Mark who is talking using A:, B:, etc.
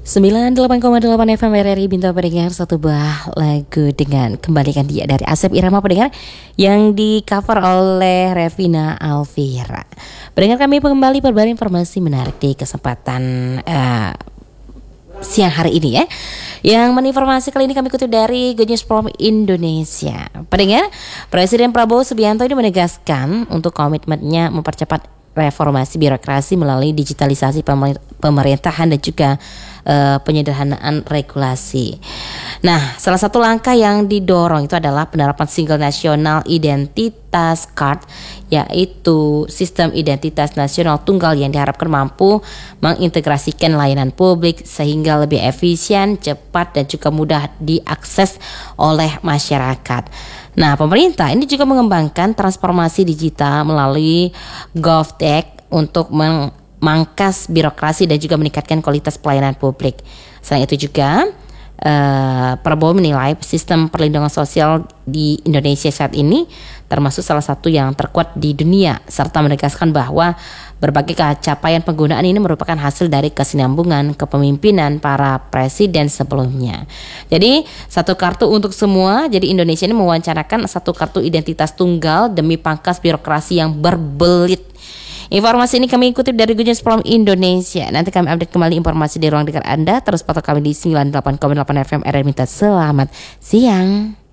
A: 98,8 FM RRI Bintang pendengar, satu buah lagu dengan Kembalikan Dia dari Asep Irama pendengar, yang di cover oleh Revina Alvira. Pendengar, kami kembali berbagi informasi menarik di kesempatan siang hari ini ya. Yang meninformasi kali ini kami kutip dari Good News from Indonesia. Pendengar, Presiden Prabowo Subianto ini menegaskan untuk komitmennya mempercepat reformasi birokrasi melalui digitalisasi pemerintahan dan juga penyederhanaan regulasi. Nah, salah satu langkah yang didorong itu adalah penerapan Single National Identitas Card, yaitu sistem identitas nasional tunggal yang diharapkan mampu mengintegrasikan layanan publik sehingga lebih efisien, cepat dan juga mudah diakses oleh masyarakat. Nah, pemerintah ini juga mengembangkan transformasi digital melalui GovTech untuk memangkas birokrasi dan juga meningkatkan kualitas pelayanan publik. Selain itu juga Prabowo menilai sistem perlindungan sosial di Indonesia saat ini termasuk salah satu yang terkuat di dunia, serta menegaskan bahwa berbagai capaian penggunaan ini merupakan hasil dari kesinambungan kepemimpinan para presiden sebelumnya. Jadi satu kartu untuk semua. Jadi Indonesia ini mewacanakan satu kartu identitas tunggal demi pangkas birokrasi yang berbelit. Informasi ini kami kutip dari Good News from Indonesia. Nanti kami update kembali informasi di ruang dengar Anda. Terus pantau kami di 98,8 FM RRI. Selamat siang.